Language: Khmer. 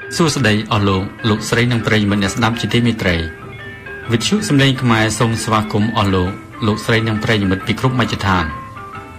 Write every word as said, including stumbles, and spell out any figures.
សួស្តីអស់លោកលោកស្រីនិងប្រិយមិត្តអ្នកស្ដាប់ជាទីមេត្រីវិទ្យុសំឡេងខ្មែរសូមស្វាគមន៍អស់លោកលោកស្រីនិងប្រិយមិត្តពីគ្រប់មជ្ឈដ្ឋាន